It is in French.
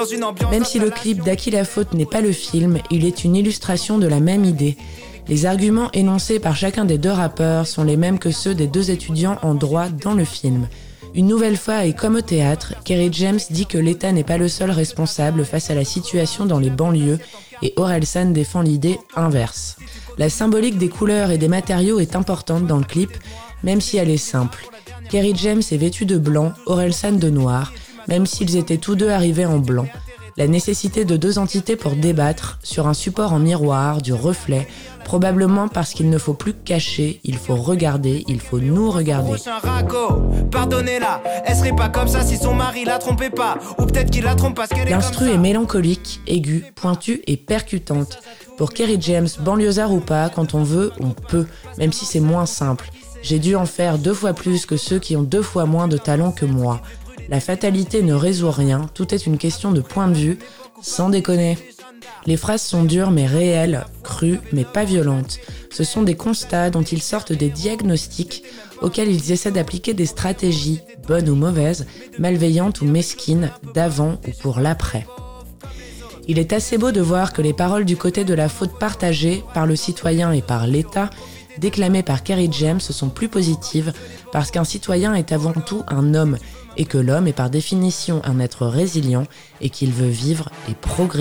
Même si le clip d'À qui la faute n'est pas le film, il est une illustration de la même idée. Les arguments énoncés par chacun des deux rappeurs sont les mêmes que ceux des deux étudiants en droit dans le film. Une nouvelle fois, et comme au théâtre, Kerry James dit que l'État n'est pas le seul responsable face à la situation dans les banlieues, et Orelsan défend l'idée inverse. La symbolique des couleurs et des matériaux est importante dans le clip, même si elle est simple. Kerry James est vêtu de blanc, Orelsan de noir, même s'ils étaient tous deux arrivés en blanc. La nécessité de deux entités pour débattre, sur un support en miroir, du reflet, probablement parce qu'il ne faut plus cacher, il faut regarder, il faut nous regarder. Pardonnez-la, elle serait pas comme ça si son mari la trompait pas, ou peut-être qu'il la trompe parce qu'elle est L'instru est mélancolique, aiguë, pointue et percutante. Pour Kerry James, banlieusard ou pas, quand on veut, on peut, même si c'est moins simple. J'ai dû en faire 2 fois plus que ceux qui ont 2 fois moins de talent que moi. La fatalité ne résout rien, tout est une question de point de vue, sans déconner. Les phrases sont dures mais réelles, crues mais pas violentes. Ce sont des constats dont ils sortent des diagnostics auxquels ils essaient d'appliquer des stratégies, bonnes ou mauvaises, malveillantes ou mesquines, d'avant ou pour l'après. Il est assez beau de voir que les paroles du côté de la faute partagée par le citoyen et par l'État, déclamées par Kerry James, sont plus positives parce qu'un citoyen est avant tout un homme et que l'homme est par définition un être résilient et qu'il veut vivre et progresser.